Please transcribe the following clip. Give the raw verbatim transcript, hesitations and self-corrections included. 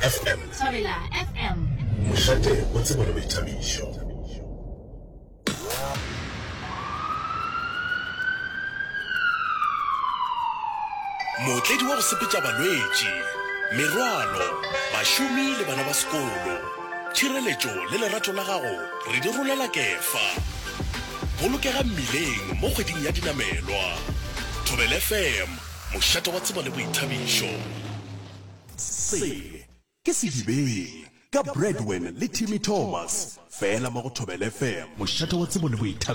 F M. Thobela F M. Moshate wa tsebo le boithabiso. Motledi wa go sepetša balwetši, merwalo, bašomi le bana ba sekolo, tšhireletšo le lerato la gago re di rolela kefa. Bolokega mmileng mo kgweding ya dinamelwa. Thobela F M, mošate wa tsebo le boithabišo. Se ke sedibeng ka Bradwin le Timmy Thomas fela mo go Thobela F M, mošate wa tsebo le boithabišo.